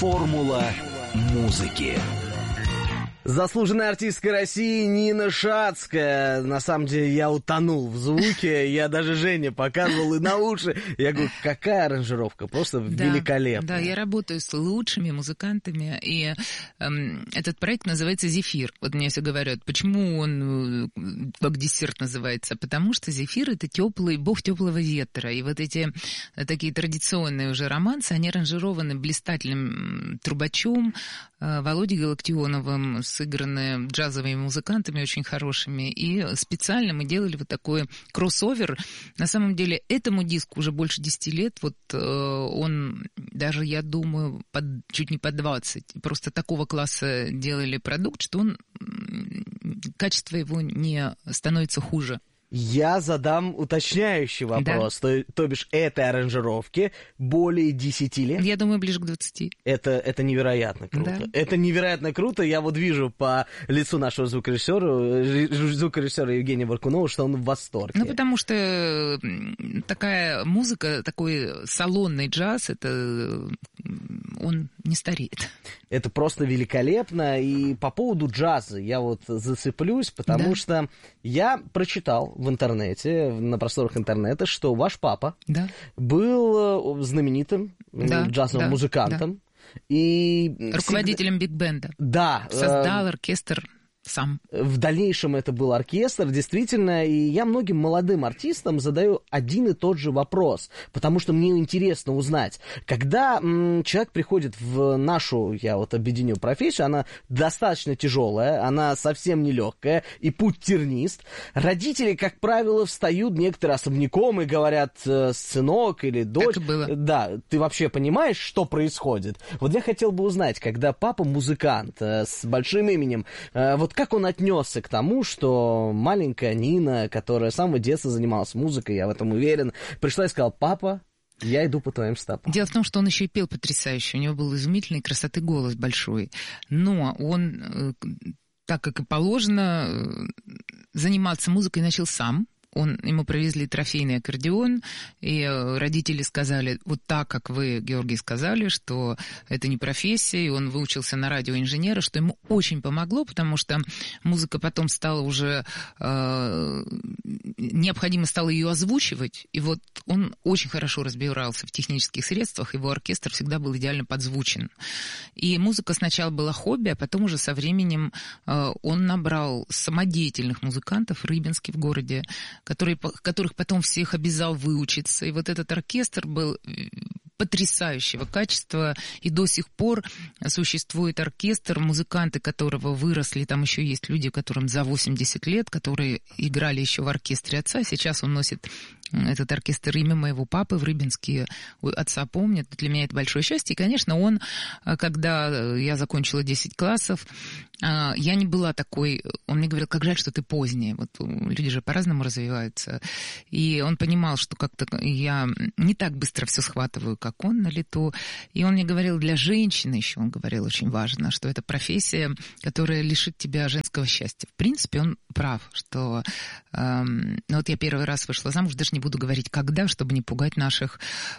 Формула музыки. Заслуженная артистка России Нина Шацкая. На самом деле я утонул в звуке. Я даже Жене показывал и на уши. Я говорю, какая аранжировка, просто великолепная. Да, я работаю с лучшими музыкантами, и этот проект называется «Зефир». Вот мне все говорят, почему он как десерт называется? Потому что «Зефир» — это теплый, бог теплого ветра. И вот эти такие традиционные уже романсы, они аранжированы блистательным трубачом Володей Галактионовым, сыграны джазовыми музыкантами очень хорошими, и специально мы делали вот такой кроссовер. На самом деле этому диску уже больше 10 лет, вот он даже, я думаю, чуть не под 20. Просто такого класса делали продукт, что он, качество его не становится хуже. Я задам уточняющий вопрос. Да. То бишь, этой аранжировке более 10 лет? Я думаю, ближе к 20. Это невероятно круто. Да. Это невероятно круто. Я вот вижу по лицу нашего звукорежиссера Евгения Варкунова, что он в восторге. Ну, потому что такая музыка, такой салонный джаз, это он не стареет. Это просто великолепно. И по поводу джаза я вот зацеплюсь, потому что я прочитал в интернете, на просторах интернета, что ваш папа был знаменитым джазовым музыкантом. И руководителем биг-бенда. Да. Создал оркестр сам. В дальнейшем это был оркестр, действительно, и я многим молодым артистам задаю один и тот же вопрос, потому что мне интересно узнать, когда человек приходит в нашу, я вот объединю профессию, она достаточно тяжелая, она совсем не легкая, и путь тернист, родители, как правило, встают некоторые особняком и говорят, сынок или дочь, так и было. Да, ты вообще понимаешь, что происходит? Вот я хотел бы узнать, когда папа музыкант с большим именем, вот как он отнесся к тому, что маленькая Нина, которая с самого детства занималась музыкой, я в этом уверен, пришла и сказала: папа, я иду по твоим стопам. Дело в том, что он еще и пел потрясающе, у него был изумительной красоты голос большой, но он, так как и положено, заниматься музыкой начал сам. Ему привезли трофейный аккордеон, и родители сказали, вот так, как вы, Георгий, сказали, что это не профессия, и он выучился на радиоинженера, что ему очень помогло, потому что музыка потом стала уже... необходимо стало ее озвучивать, и вот он очень хорошо разбирался в технических средствах, его оркестр всегда был идеально подзвучен. И музыка сначала была хобби, а потом уже со временем он набрал самодеятельных музыкантов в Рыбинске в городе, которых потом всех обязал выучиться. И вот этот оркестр был потрясающего качества, и до сих пор существует оркестр, музыканты которого выросли, там еще есть люди, которым за 80 лет, которые играли еще в оркестре отца, сейчас он носит этот оркестр имя моего папы в Рыбинске, отца помнит, для меня это большое счастье. И, конечно, он, когда я закончила 10 классов, я не была такой, он мне говорил, как жаль, что ты поздняя, вот люди же по-разному развиваются, и он понимал, что как-то я не так быстро все схватываю, как он на лету, и он мне говорил, для женщины еще, он говорил, очень важно, что это профессия, которая лишит тебя женского счастья. В принципе, он прав, что вот я первый раз вышла замуж, даже не буду говорить когда, чтобы не пугать наших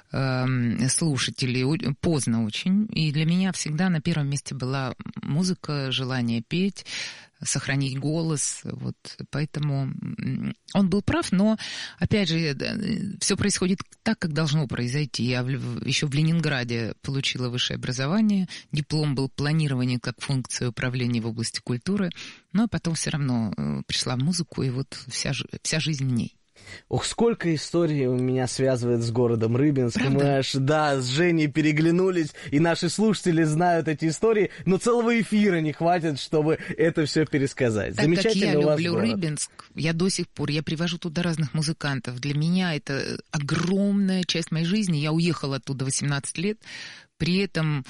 слушателей, поздно очень, и для меня всегда на первом месте была музыка, желание петь, сохранить голос, вот, поэтому он был прав, но, опять же, все происходит так, как должно произойти. Я еще в Ленинграде получила высшее образование, диплом был планирование как функция управления в области культуры, но потом все равно пришла в музыку, и вот вся жизнь в ней. Ох, сколько историй у меня связывает с городом Рыбинском. Мы аж, с Женей переглянулись, и наши слушатели знают эти истории, но целого эфира не хватит, чтобы это все пересказать. Так замечательный как я у вас люблю город. Рыбинск, я до сих пор, я привожу туда разных музыкантов. Для меня это огромная часть моей жизни. Я уехала оттуда 18 лет, при этом...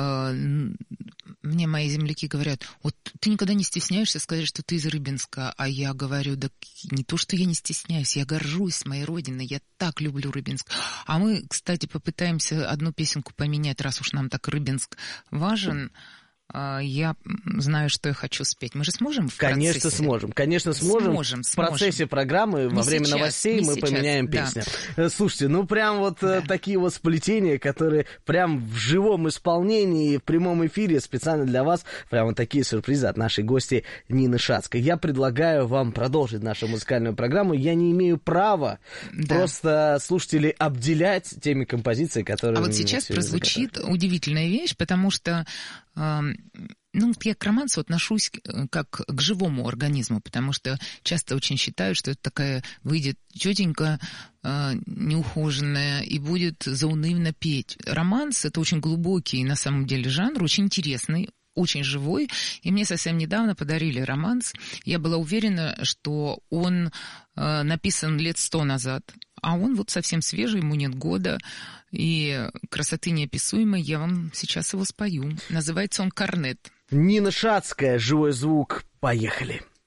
Мне мои земляки говорят, вот ты никогда не стесняешься сказать, что ты из Рыбинска, а я говорю, да не то, что я не стесняюсь, я горжусь моей родиной, я так люблю Рыбинск. А мы, кстати, попытаемся одну песенку поменять, раз уж нам так Рыбинск важен. я знаю, что я хочу спеть. Мы же сможем в процессе? Конечно, сможем. В процессе программы, во время новостей мы поменяем песню. Слушайте, ну прям вот такие вот сплетения, которые прям в живом исполнении, в прямом эфире специально для вас, прям вот такие сюрпризы от нашей гости Нины Шацкой. Я предлагаю вам продолжить нашу музыкальную программу. Я не имею права просто слушателей обделять теми композициями, которые... А вот сейчас прозвучит удивительная вещь, потому что я к романсу отношусь как к живому организму, потому что часто очень считают, что это такая выйдет тетенька неухоженная и будет заунывно петь. Романс — это очень глубокий, на самом деле, жанр, очень интересный, очень живой, и мне совсем недавно подарили романс. Я была уверена, что он написан лет 100 назад, а он вот совсем свежий, ему нет года, и красоты неописуемой. Я вам сейчас его спою. Называется он «Корнет». Нина Шацкая, «Живой звук». Поехали.